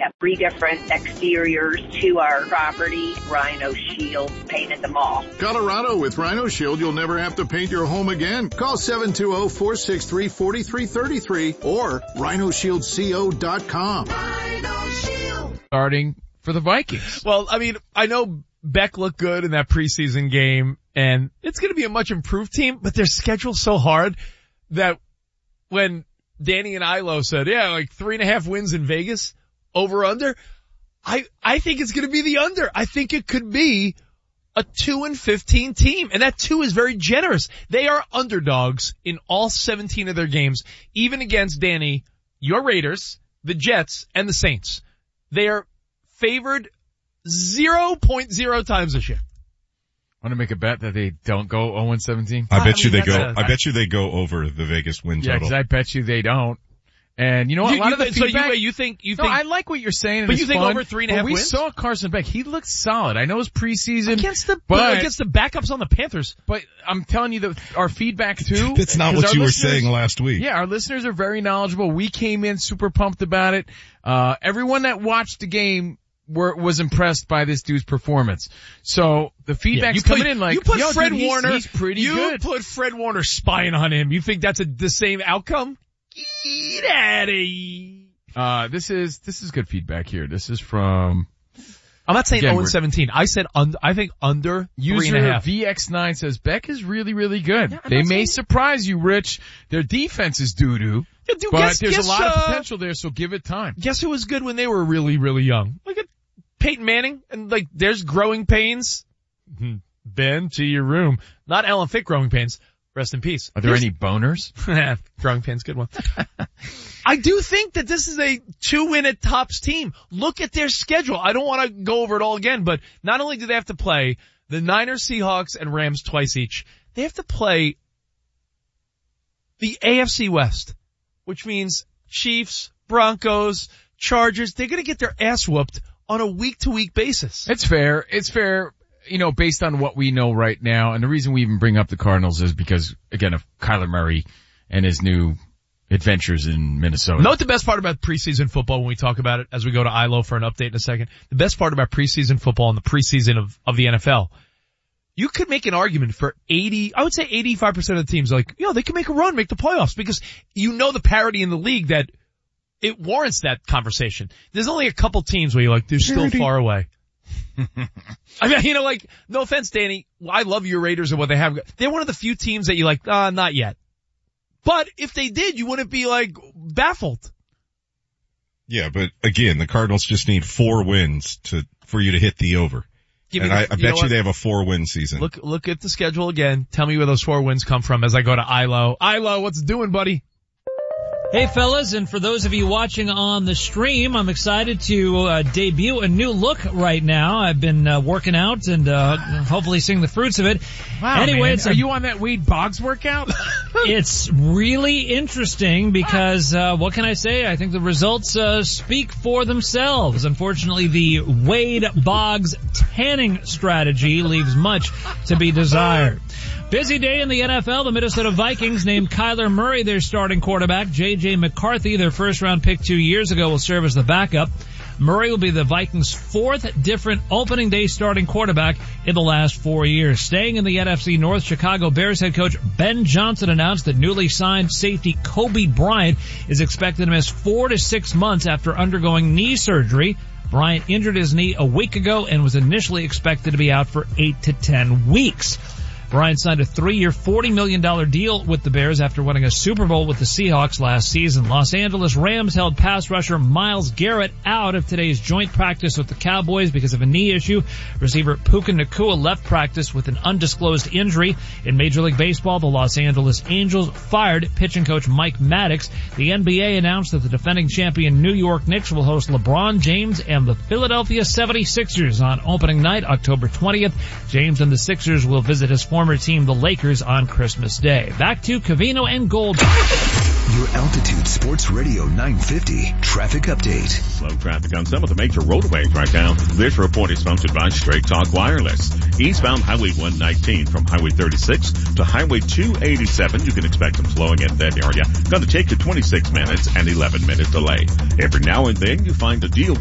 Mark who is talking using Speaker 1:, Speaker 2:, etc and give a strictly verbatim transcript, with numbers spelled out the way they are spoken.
Speaker 1: have three different exteriors to our property. Rhino Shield painted them all.
Speaker 2: Colorado, with Rhino Shield, you'll never have to paint your home again. Call seven two zero, four six three, four three three three or rhino shield co dot com.
Speaker 3: Rhino Shield.
Speaker 4: Starting for the Vikings.
Speaker 5: Well, I mean, I know Beck looked good in that preseason game, and it's going to be a much improved team, but their schedule's so hard that when Danny and Ilo said, yeah, like three and a half wins in Vegas, over under, I, I think it's going to be the under. I think it could be a two and fifteen team, and that two is very generous. They are underdogs in all seventeen of their games, even against Danny, your Raiders, the Jets, and the Saints. They are favored zero point zero times this year.
Speaker 4: Want to make a bet that they don't go oh and seventeen?
Speaker 6: I bet
Speaker 5: I
Speaker 6: you
Speaker 5: mean,
Speaker 6: they go,
Speaker 5: a,
Speaker 6: I bet you they go over the Vegas win
Speaker 4: Yeah,
Speaker 6: total.
Speaker 4: because I bet you they don't. And you know what?
Speaker 5: You,
Speaker 4: a lot
Speaker 5: you,
Speaker 4: of the
Speaker 5: so
Speaker 4: feedback.
Speaker 5: you, you think, you
Speaker 4: no,
Speaker 5: think,
Speaker 4: I like what you're saying.
Speaker 5: but
Speaker 4: and
Speaker 5: you
Speaker 4: it's
Speaker 5: think
Speaker 4: fun,
Speaker 5: over three and a half
Speaker 4: but we
Speaker 5: wins?
Speaker 4: saw Carson Beck. He looked solid. I know it's preseason.
Speaker 5: against the,
Speaker 4: but,
Speaker 5: against the backups on the Panthers.
Speaker 4: but I'm telling you that our feedback too.
Speaker 6: That's not
Speaker 4: 'cause
Speaker 6: what
Speaker 4: our
Speaker 6: you were
Speaker 4: listeners-
Speaker 6: saying last week.
Speaker 4: Yeah, our listeners are very knowledgeable. We came in super pumped about it. Uh, everyone that watched the game were, was impressed by this dude's performance. So the feedback's
Speaker 5: you
Speaker 4: coming
Speaker 5: put,
Speaker 4: in like,
Speaker 5: you put
Speaker 4: yo,
Speaker 5: Fred
Speaker 4: dude, he's-
Speaker 5: Warner,
Speaker 4: he's pretty
Speaker 5: you
Speaker 4: good.
Speaker 5: put Fred Warner spying on him. You think that's a, the same outcome? Get out of here.
Speaker 4: Uh, this is, this is good feedback here. This is from
Speaker 5: I'm not saying
Speaker 4: Again,
Speaker 5: oh
Speaker 4: we're-
Speaker 5: and seventeen. I said under, I think under three and a
Speaker 4: user
Speaker 5: half.
Speaker 4: V X nine says Beck is really, really good.
Speaker 5: Yeah, I'm
Speaker 4: they
Speaker 5: not
Speaker 4: may
Speaker 5: saying-
Speaker 4: surprise you, Rich. Their defense is doo-doo,
Speaker 5: Yeah, dude,
Speaker 4: but
Speaker 5: guess,
Speaker 4: there's
Speaker 5: guess,
Speaker 4: a lot
Speaker 5: uh,
Speaker 4: of potential there, so give it time.
Speaker 5: Guess who was good when they were really, really young? Look at Peyton Manning, and like, there's growing pains. Ben, to your room. Not Alan Fick growing pains. Rest in peace.
Speaker 4: Are there
Speaker 5: Here's-
Speaker 4: any boners?
Speaker 5: growing pains, good one. I do think that this is a two-win at tops team. Look at their schedule. I don't want to go over it all again, but not only do they have to play the Niners, Seahawks, and Rams twice each, they have to play the A F C West, which means Chiefs, Broncos, Chargers. They're going to get their ass whooped on a week-to-week basis.
Speaker 4: It's fair. It's fair, you know, based on what we know right now. And the reason we even bring up the Cardinals is because, again, of Kyler Murray and his new adventures in Minnesota.
Speaker 5: Note the best part about preseason football when we talk about it as we go to I L O for an update in a second. The best part about preseason football and the preseason of, of the N F L, you could make an argument for eighty, I would say eighty-five percent of the teams like, you know, they can make a run, make the playoffs because you know the parity in the league that it warrants that conversation. There's only a couple teams where you're like, they're still far away. I mean, you know, like, no offense, Danny, I love your Raiders and what they have. They're one of the few teams that you're like, ah, uh, not yet. But if they did, you wouldn't be like baffled.
Speaker 6: Yeah, but again, the Cardinals just need four wins to, for you to hit the over.
Speaker 5: Give me
Speaker 6: And
Speaker 5: the,
Speaker 6: I, I
Speaker 5: you
Speaker 6: bet
Speaker 5: know
Speaker 6: you
Speaker 5: what?
Speaker 6: they have a four win season.
Speaker 5: Look, look at the schedule again. Tell me where those four wins come from as I go to I L O. I L O, what's it doing, buddy?
Speaker 7: Hey fellas, and for those of you watching on the stream, I'm excited to uh, debut a new look right now. I've been uh, working out and uh hopefully seeing the fruits of it.
Speaker 4: Wow,
Speaker 7: anyway,
Speaker 4: man.
Speaker 7: it's
Speaker 4: Are
Speaker 7: a,
Speaker 4: you on that Wade Boggs workout?
Speaker 7: it's really interesting because uh what can I say? I think the results uh speak for themselves. Unfortunately, the Wade Boggs tanning strategy leaves much to be desired. Busy day in the N F L. The Minnesota Vikings named Kyler Murray their starting quarterback. J J. McCarthy, their first-round pick two years ago, will serve as the backup. Murray will be the Vikings' fourth different opening day starting quarterback in the last four years. Staying in the N F C North, Chicago Bears head coach Ben Johnson announced that newly signed safety Kobe Bryant is expected to miss four to six months after undergoing knee surgery. Bryant injured his knee a week ago and was initially expected to be out for eight to ten weeks. Bryant signed a three-year, forty million dollars deal with the Bears after winning a Super Bowl with the Seahawks last season. Los Angeles Rams held pass rusher Myles Garrett out of today's joint practice with the Cowboys because of a knee issue. Receiver Puka Nacua left practice with an undisclosed injury. In Major League Baseball, the Los Angeles Angels fired pitching coach Mike Maddox. The N B A announced that the defending champion New York Knicks will host LeBron James and the Philadelphia seventy-sixers on opening night, October twentieth. James and the Sixers will visit his former former team, the Lakers, on Christmas Day. Back to Covino and Gold.
Speaker 8: Your Altitude Sports Radio nine fifty traffic update.
Speaker 9: Slow traffic on some of the major roadways right now. This report is sponsored by Straight Talk Wireless. Eastbound Highway one nineteen from Highway thirty-six to Highway two eighty-seven. You can expect some slowing in that area. Going to take you twenty-six minutes and eleven minute delay. Every now and then you find a deal